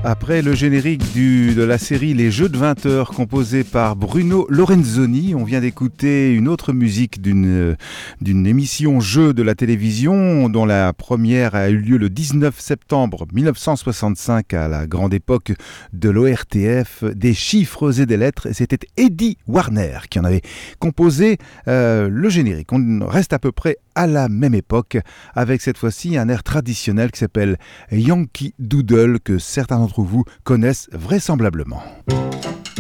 Après le générique de la série Les Jeux de 20 heures composé par Bruno Lorenzoni, on vient d'écouter une autre musique d'une émission Jeux de la télévision dont la première a eu lieu le 19 septembre 1965 à la grande époque de l'ORTF, des chiffres et des lettres, et c'était Eddie Warner qui en avait composé le générique. On reste à peu près à la même époque avec cette fois-ci un air traditionnel qui s'appelle Yankee Doodle que certains d'entre vous connaissent vraisemblablement.